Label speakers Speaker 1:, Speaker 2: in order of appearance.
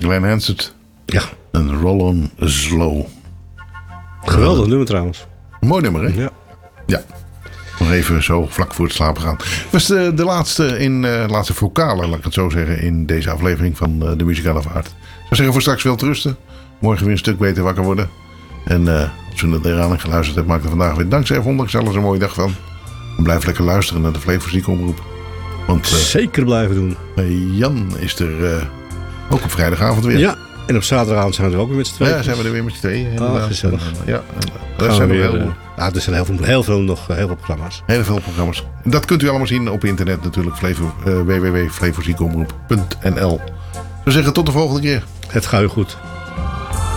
Speaker 1: Glenn Hansard.
Speaker 2: Ja.
Speaker 1: En Roll On Slow.
Speaker 2: Geweldig nummer trouwens.
Speaker 1: Mooi nummer, hè?
Speaker 2: Ja.
Speaker 1: Ja. Nog even zo vlak voor het slapen gaan. Het was de laatste vocale, laat ik het zo zeggen, in deze aflevering van de Muzikale Vaart. Ik zou zeggen, voor straks veel te rusten. Morgen weer een stuk beter wakker worden. En als u er aan geluisterd hebt, maak er vandaag weer dankzij vond ik zelfs een mooie dag van. En blijf lekker luisteren naar de Flevoziek omroep. Want
Speaker 2: zeker blijven doen.
Speaker 1: Jan is er ook op vrijdagavond weer.
Speaker 2: Ja, en op zaterdagavond zijn we er ook weer met z'n tweeën.
Speaker 1: Ja, zijn we er weer met z'n tweeën.
Speaker 2: Gezellig.
Speaker 1: Er zijn
Speaker 2: er zijn heel veel programma's.
Speaker 1: Heel veel programma's. Dat kunt u allemaal zien op internet natuurlijk. www.flevoziekomroep.nl. We zeggen tot de volgende keer.
Speaker 2: Het gaat u goed.